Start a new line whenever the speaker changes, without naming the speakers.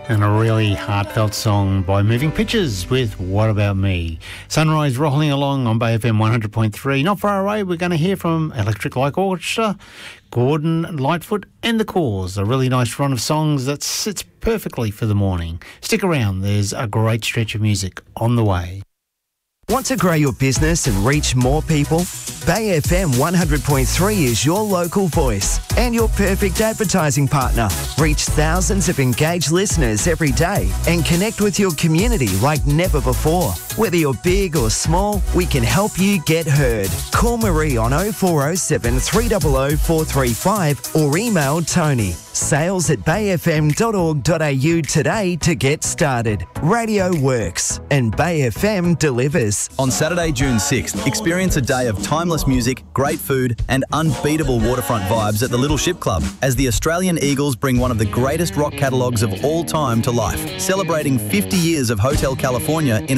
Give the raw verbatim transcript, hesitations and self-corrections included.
And a really heartfelt song by Moving Pictures with What About Me. Sunrise rolling along on Bay F M one hundred point three. Not far away, we're going to hear from Electric Light Orchestra, Gordon Lightfoot and The Cause. A really nice run of songs that sits perfectly for the morning. Stick around, there's a great stretch of music on the way.
Want to grow your business and reach more people? Bay F M one hundred point three is your local voice and your perfect advertising partner. Reach thousands of engaged listeners every day and connect with your community like never before. Whether you're big or small, we can help you get heard. Call Marie on oh four oh seven, three hundred, four three five or email Tony. Sales at bay f m dot org dot a u today to get started. Radio works and Bay F M delivers.
On Saturday, June sixth, experience a day of timeless music, great food and unbeatable waterfront vibes at the Little Ship Club as the Australian Eagles bring one of the greatest rock catalogues of all time to life, celebrating fifty years of Hotel California in